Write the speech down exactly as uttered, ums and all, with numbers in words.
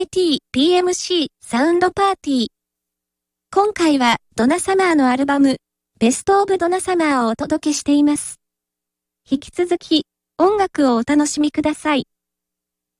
ティーピーエムシー サウンドパーティー。今回はドナサマーのアルバム、ベストオブドナサマーをお届けしています。引き続き、音楽をお楽しみください。